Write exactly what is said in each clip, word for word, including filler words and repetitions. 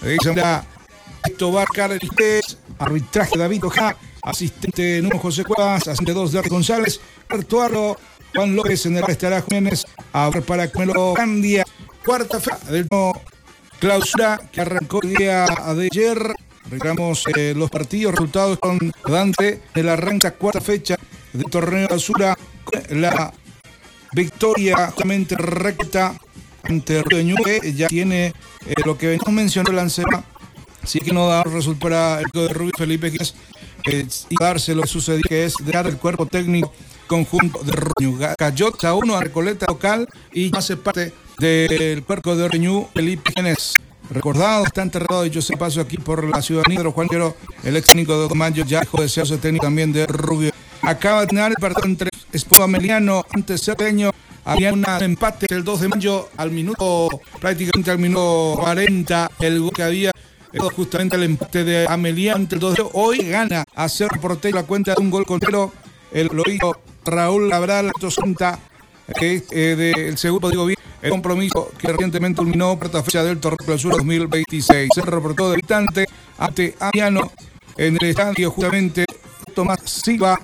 Esa esto va a Carlos arbitraje David Ojá, asistente Nuno José Cuevas, asistente dos de González, Artuaro, Juan López, en el estará Jiménez, ahora para Camelo Candia, cuarta fecha del no clausura que arrancó el día de ayer. Recordamos eh, los partidos, resultados con Dante de la arranca cuarta fecha del torneo clausura, la victoria justamente recta ante Río Ñuble, ya tiene eh, lo que venimos mencionando el Lancema, sí que no da resultado para el de Rubio Felipe Quíñez, eh, y darse lo que sucedió, que es dar el cuerpo técnico conjunto de Reñú. Cayó a uno a Recoleta local y hace parte del cuerpo de Reñú Felipe Quíñez. Recordado, está enterrado, y yo se paso aquí por la ciudadanía de Juan Quero, el ex técnico de Mayo, ya dejó de ser ese técnico también de Rubio. Acaba de terminar el partido entre Esposo Ameliano ante Cerdeño. Había un empate el dos de mayo al minuto, prácticamente al minuto cuarenta, el gol que había justamente el empate de Ameliano ante el dos de mayo. Hoy gana a Cerro Porteño la cuenta de un gol con cero. El lo hizo Raúl Labral, sesenta, que eh, del segundo, digo bien, el compromiso que recientemente culminó cuarta fecha del torneo clausura dos mil veintiséis. Se reportó de visitante ante Ameliano en el estadio justamente Tomás Silva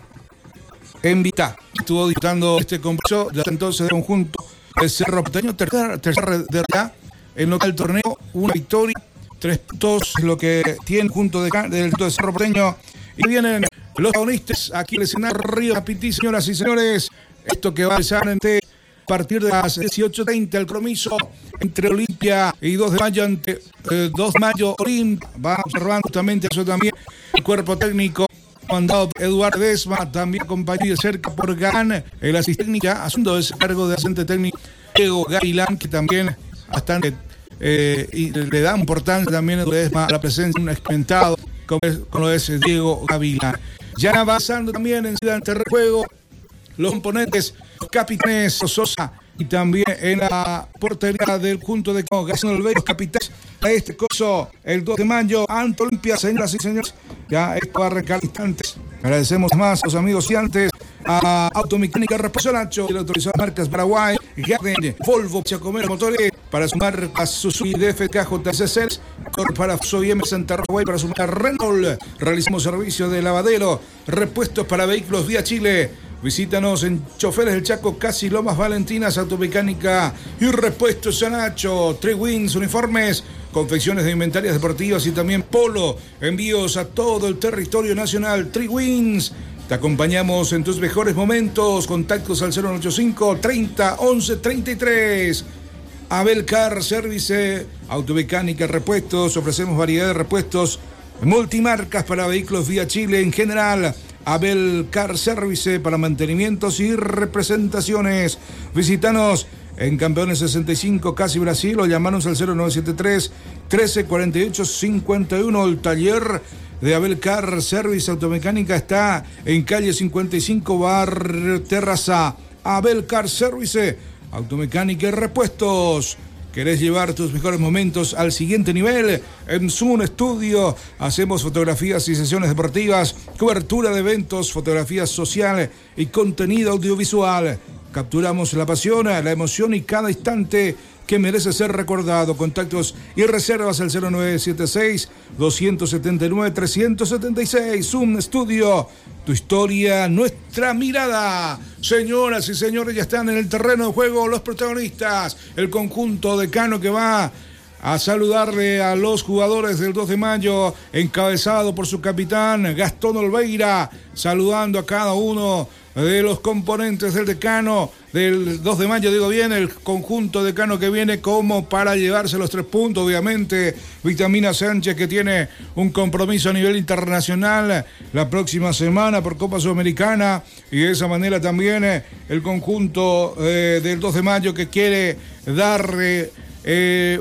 en Vitá. Estuvo disputando este compromiso ya entonces de conjunto el Cerro Porteño, tercera tercera de verdad en lo que el torneo, una victoria, tres puntos, lo que tiene junto de, del de Cerro Porteño. Y vienen los protagonistas aquí en el escenario Río Capití, señoras y señores. Esto que va a empezar entre a partir de las dieciocho treinta, el compromiso entre Olimpia y dos de mayo ante eh, dos de mayo Olimpia. Va observando justamente eso también el cuerpo técnico mandado por Eduardo Desma, también acompañado de cerca por Gan, el asistente técnica, asumiendo ese cargo de asistente técnico Diego Gavilán, que también bastante eh, y le da importancia también a Desma a la presencia de un experimentado como, es, como lo es Diego Gavilán. Ya avanzando también en Ciudad de Juego los componentes, los capitanes Sosa y también en la portería del junto de Gaston Olveros, capitanes a este coso el dos de mayo ante Olimpia, señoras y señores. Ya esto va a arrancar instantes. Agradecemos más a los amigos y antes a Automecánica Repuesto Nacho, el autorizado marcas Paraguay, Garden, Volvo, Chacomero Motores, para sumar a Suzuki D F K J C C, para Soy M Santa Rosa, para sumar a Renault. Realizamos servicio de lavadero, repuestos para vehículos vía Chile. Visítanos en Choferes del Chaco, casi Lomas Valentinas, Automecánica y Repuestos Nacho, Three Wins, uniformes, confecciones de inventarias deportivas y también polo, envíos a todo el territorio nacional. Three Wins, te acompañamos en tus mejores momentos. Contactos al cero ochenta y cinco, treinta, once, treinta y tres. Abel Car Service, Automecánica, repuestos, ofrecemos variedad de repuestos multimarcas para vehículos vía Chile en general. Abel Car Service para mantenimientos y representaciones. Visítanos en Campeones sesenta y cinco, casi Brasil, o llamanos al cero nueve siete tres, trece cuarenta y ocho cincuenta y uno. El taller de Abel Car Service Automecánica está en calle cincuenta y cinco, Barrio Terraza. Abel Car Service, Automecánica y repuestos. ¿Querés llevar tus mejores momentos al siguiente nivel? En Zoom Studio hacemos fotografías y sesiones deportivas, cobertura de eventos, fotografías sociales y contenido audiovisual. Capturamos la pasión, la emoción y cada instante que merece ser recordado. Contactos y reservas al cero nueve siete seis, dos siete nueve, tres siete seis. Zoom Studio, tu historia, nuestra mirada. Señoras y señores, ya están en el terreno de juego los protagonistas. El conjunto decano que va a saludarle a los jugadores del dos de mayo, encabezado por su capitán Gastón Olveira, saludando a cada uno de los componentes del decano del dos de mayo, digo bien, el conjunto decano que viene como para llevarse los tres puntos, obviamente. Vitamina Sánchez, que tiene un compromiso a nivel internacional la próxima semana por Copa Sudamericana, y de esa manera también eh, el conjunto eh, del dos de mayo que quiere darle eh,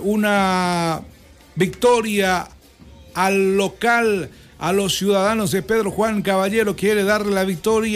una victoria al local, a los ciudadanos de Pedro Juan Caballero, quiere darle la victoria